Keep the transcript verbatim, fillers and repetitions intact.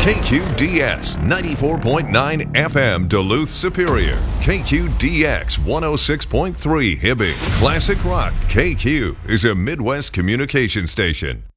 K Q D S ninety-four point nine F M Duluth Superior. K Q D X one oh six point three Hibbing. Classic Rock K Q is a Midwest communication station.